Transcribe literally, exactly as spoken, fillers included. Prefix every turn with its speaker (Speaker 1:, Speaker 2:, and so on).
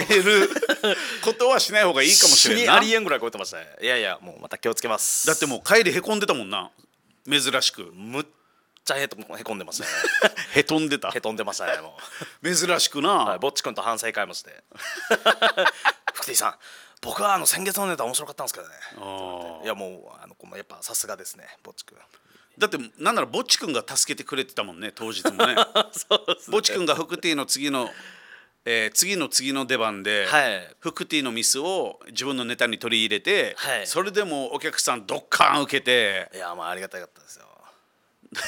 Speaker 1: ることはしない方がいいかもしれんな。
Speaker 2: 死にありえんぐらい超えてましたね。いやいや、もうまた気をつけます。
Speaker 1: だってもう帰りへこんでたもんな、珍しく。
Speaker 2: むっちゃへとへこんでましたね。
Speaker 1: へとんでた。
Speaker 2: へとんでましたね。も
Speaker 1: 珍しくな、
Speaker 2: う、はい、ぼっちくんと反省会もして福 T さん、僕はあの先月のネタ面白かったんですけどね。いやもうあの子もやっぱさすがですね、ぼっちくん。
Speaker 1: だってなんならぼっちくんが助けてくれてたもんね、当日もね。そうですね、ぼっちくんが福 T の次の、えー、次の次の出番で、はい、福 T のミスを自分のネタに取り入れて、はい、それでもお客さんドッカーン受けて、
Speaker 2: いやまあありがたかったですよ。